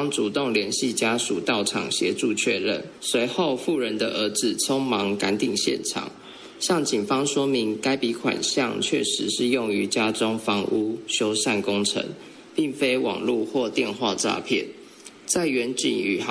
方主动联系家属到场协助确认，随后妇人的儿子匆忙赶抵现场，向警方说明该笔款项确实是用于家中房屋修缮工程，并非网络或电话诈骗。在远景宇航